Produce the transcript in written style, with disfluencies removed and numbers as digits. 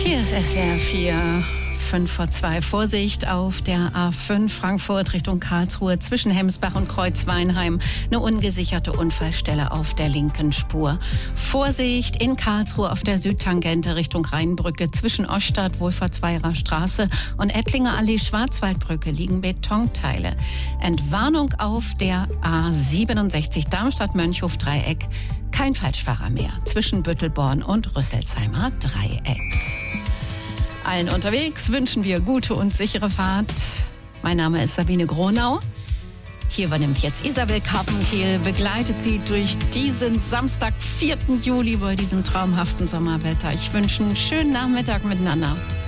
Hier ist SWR 4, 5 vor 2. Vorsicht auf der A5 Frankfurt Richtung Karlsruhe zwischen Hemsbach und Kreuzweinheim. Eine ungesicherte Unfallstelle auf der linken Spur. Vorsicht in Karlsruhe auf der Südtangente Richtung Rheinbrücke zwischen Ostadt, Wohlfahrtsweiler Straße und Ettlinger Allee Schwarzwaldbrücke liegen Betonteile. Entwarnung auf der A67 Darmstadt-Mönchhof-Dreieck. Kein Falschfahrer mehr zwischen Büttelborn und Rüsselsheimer Dreieck. Allen unterwegs wünschen wir gute und sichere Fahrt. Mein Name ist Sabine Gronau. Hier übernimmt jetzt Isabel Karpenkehl, begleitet Sie durch diesen Samstag, 4. Juli bei diesem traumhaften Sommerwetter. Ich wünsche einen schönen Nachmittag miteinander.